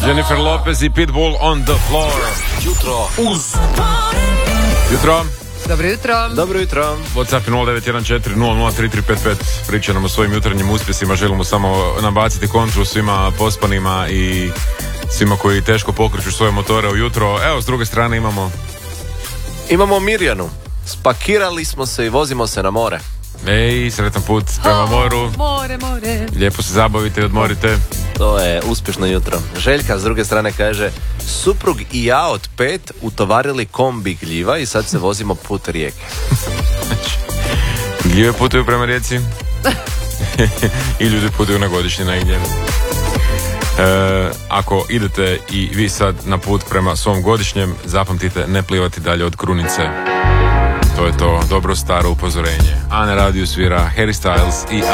Jennifer Lopez i Pitbull on the floor. Jutro uz. Jutro. Dobro jutro. Dobro jutro. WhatsApp 0914003355. Priča nam o svojim jutarnjim uspjesima. Želimo samo nabaciti kontru svima pospanima i svima koji teško pokreću svoje motore ujutro. Evo, s druge strane Imamo Mirjanu. Spakirali smo se i vozimo se na more. Ej, sretan put prema moru. More. Lijepo se zabavite i odmorite. To je uspješno jutro. Željka s druge strane kaže: suprug i ja od 5 utovarili kombi gljiva i sad se vozimo put rijeke. Gljive putuju prema rijeci i ljudi putuju na godišnji negdje. Ako idete i vi sad na put prema svom godišnjem, zapamtite ne plivati dalje od Krunice. To je to dobro staro upozorenje. A na radiju svira Harry Styles i